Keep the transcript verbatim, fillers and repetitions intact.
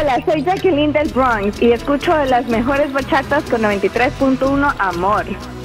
Hola, soy Jacqueline del Bronx y escucho las mejores bachatas con noventa y tres punto uno Amor.